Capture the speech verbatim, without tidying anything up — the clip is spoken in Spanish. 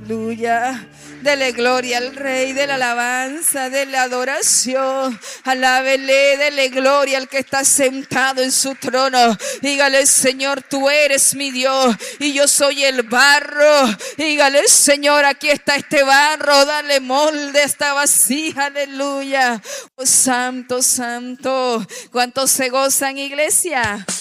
Aleluya. Dele gloria al Rey, de la alabanza, de la adoración. Alábele, dele gloria al que está sentado en su trono. Dígale, Señor, tú eres mi Dios y yo soy el barro. Dígale, Señor, aquí está este barro. Dale molde a esta vasija. Aleluya. Oh, santo, santo. ¿Cuántos se gozan, iglesia?